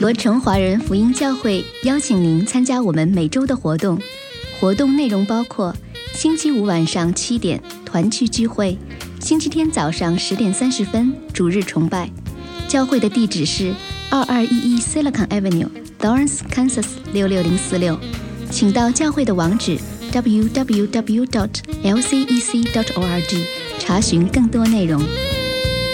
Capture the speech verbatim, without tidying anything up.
罗城华人福音教会邀请您参加我们每周的活动，活动内容包括星期五晚上七点团契聚会，星期天早上十点三十分主日崇拜。教会的地址是二二一一 Silicon Avenue、Lawrence，Kansas 六六零四六，请到教会的网址 double u double u double u dot l c e c dot org 查询更多内容。